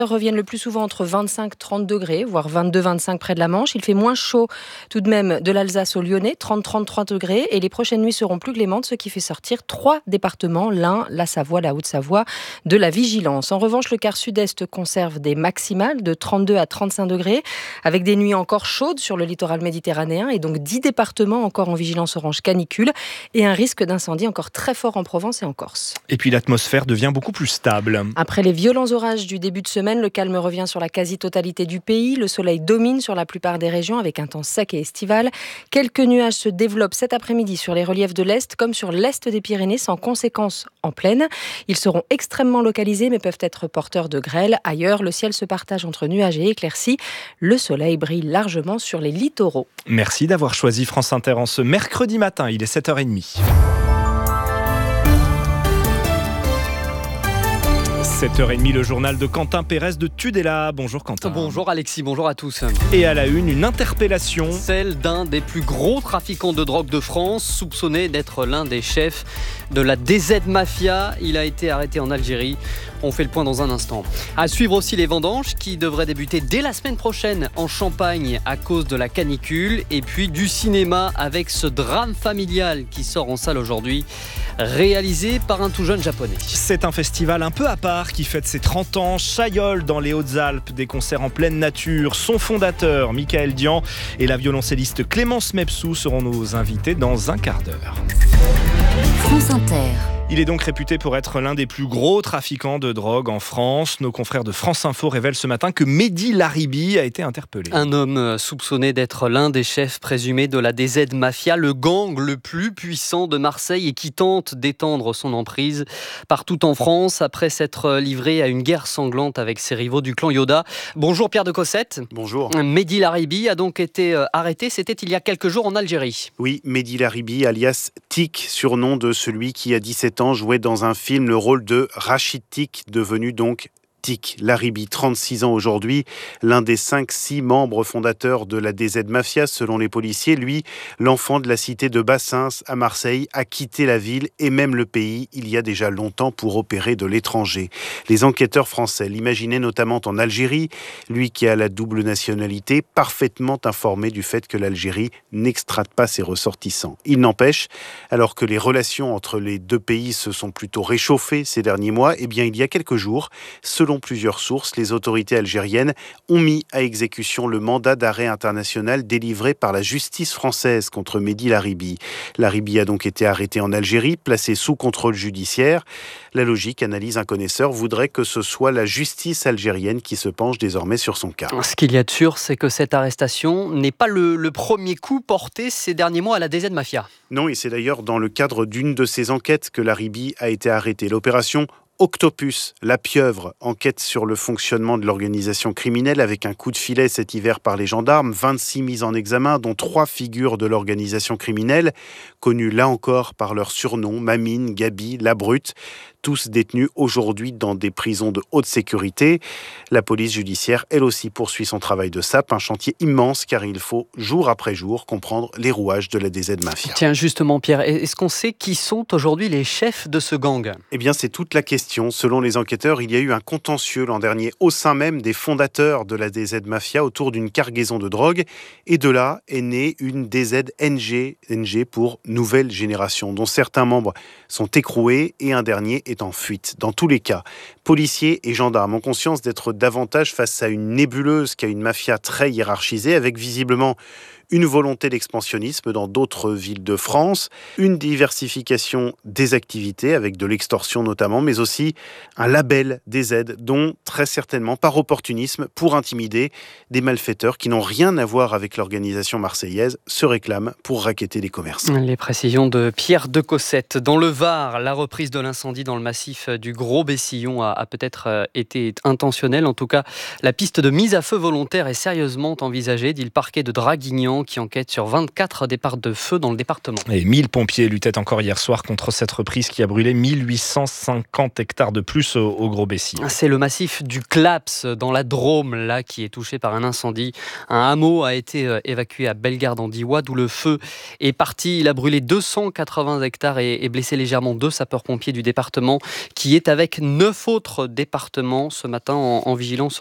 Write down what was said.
reviennent le plus souvent entre 25-30 degrés, voire 22-25 près de la Manche. Il fait moins chaud tout de même de l'Alsace au Lyonnais, 30-33 degrés. Et les prochaines nuits seront plus clémentes, ce qui fait sortir 3 départements, l'Ain, la Savoie, la Haute-Savoie, de la vigilance. En revanche, le quart sud-est conserve des maximales de 32 à 35 degrés, avec des nuits encore chaudes sur le littoral méditerranéen et donc 10 départements encore en vigilance orange canicule et un risque d'incendie encore très fort en Provence et en Corse. Et puis l'atmosphère devient beaucoup plus stable. Après les violents orages du début de semaine, le calme revient sur la quasi-totalité du pays. Le soleil domine sur la plupart des régions avec un temps sec et estival. Quelques nuages se développent cet après-midi sur les reliefs de l'Est comme sur l'Est des Pyrénées sans conséquence en plaine. Ils seront extrêmement localisés mais peuvent être porteurs de grêle. Ailleurs, le ciel se partage entre nuages et éclaircies. Le soleil brille largement sur les littoraux. Merci d'avoir choisi France Inter en ce mercredi matin. Il est 7h30. 7h30, le journal de Quentin Pérez de Tudela. Bonjour Quentin. Bonjour Alexis, bonjour à tous. Et à la une interpellation. Celle d'un des plus gros trafiquants de drogue de France, soupçonné d'être l'un des chefs de la DZ Mafia. Il a été arrêté en Algérie. On fait le point dans un instant. À suivre aussi les vendanges qui devraient débuter dès la semaine prochaine en Champagne à cause de la canicule. Et puis du cinéma avec ce drame familial qui sort en salle aujourd'hui, réalisé par un tout jeune japonais. C'est un festival un peu à part qui fête ses 30 ans. Chaillol dans les Hautes-Alpes, des concerts en pleine nature. Son fondateur, Michael Dian, et la violoncelliste Clémence Mepsou seront nos invités dans un quart d'heure. France Inter. Il est donc réputé pour être l'un des plus gros trafiquants de drogue en France. Nos confrères de France Info révèlent ce matin que Mehdi Laribi a été interpellé. Un homme soupçonné d'être l'un des chefs présumés de la DZ Mafia, le gang le plus puissant de Marseille et qui tente d'étendre son emprise partout en France après s'être livré à une guerre sanglante avec ses rivaux du clan Yoda. Bonjour Pierre de Cossette. Bonjour. Mehdi Laribi a donc été arrêté, c'était il y a quelques jours en Algérie. Oui, Mehdi Laribi, alias Tic, surnom de celui qui a 17 ans jouait dans un film le rôle de Rachid Tic, devenu donc Tic Laribi, 36 ans aujourd'hui, l'un des 5-6 membres fondateurs de la DZ Mafia selon les policiers. Lui, l'enfant de la cité de Bassins à Marseille, a quitté la ville et même le pays il y a déjà longtemps pour opérer de l'étranger. Les enquêteurs français l'imaginaient notamment en Algérie, lui qui a la double nationalité, parfaitement informé du fait que l'Algérie n'extrade pas ses ressortissants. Il n'empêche, alors que les relations entre les deux pays se sont plutôt réchauffées ces derniers mois, eh bien il y a quelques jours, selon plusieurs sources, les autorités algériennes ont mis à exécution le mandat d'arrêt international délivré par la justice française contre Mehdi Laribi. Laribi a donc été arrêté en Algérie, placé sous contrôle judiciaire. La logique, analyse un connaisseur, voudrait que ce soit la justice algérienne qui se penche désormais sur son cas. Ce qu'il y a de sûr, c'est que cette arrestation n'est pas le premier coup porté ces derniers mois à la DZ Mafia. Non, et c'est d'ailleurs dans le cadre d'une de ces enquêtes que Laribi a été arrêté. L'opération Octopus, la pieuvre, enquête sur le fonctionnement de l'organisation criminelle avec un coup de filet cet hiver par les gendarmes, 26 mises en examen, dont 3 figures de l'organisation criminelle, connues là encore par leurs surnoms, Mamine, Gabi, La Brute, tous détenus aujourd'hui dans des prisons de haute sécurité. La police judiciaire, elle aussi, poursuit son travail de sape, un chantier immense car il faut, jour après jour, comprendre les rouages de la DZ Mafia. Tiens, justement Pierre, est-ce qu'on sait qui sont aujourd'hui les chefs de ce gang ? Eh bien, c'est toute la question. Selon les enquêteurs, il y a eu un contentieux l'an dernier au sein même des fondateurs de la DZ Mafia autour d'une cargaison de drogue. Et de là est née une DZNG, NG pour Nouvelle Génération, dont certains membres sont écroués et un dernier est en fuite. Dans tous les cas, policiers et gendarmes ont conscience d'être davantage face à une nébuleuse qu'à une mafia très hiérarchisée, avec visiblement une volonté d'expansionnisme dans d'autres villes de France, une diversification des activités avec de l'extorsion notamment, mais aussi un label des aides dont très certainement par opportunisme pour intimider des malfaiteurs qui n'ont rien à voir avec l'organisation marseillaise se réclament pour racketter les commerçants. Les précisions de Pierre de Cossette. Dans le Var, la reprise de l'incendie dans le massif du Gros Bessillon a peut-être été intentionnelle. En tout cas, la piste de mise à feu volontaire est sérieusement envisagée, dit le parquet de Draguignan. département qui enquête sur 24 départs de feu dans le département. Et 1000 pompiers luttaient encore hier soir contre cette reprise qui a brûlé 1850 hectares de plus au Gros-Bessir. C'est le massif du Claps dans la Drôme là qui est touché par un incendie. Un hameau a été évacué à Bellegarde-en-Diois d'où le feu est parti. Il a brûlé 280 hectares et blessé légèrement 2 sapeurs-pompiers du département qui est avec 9 autres départements ce matin en vigilance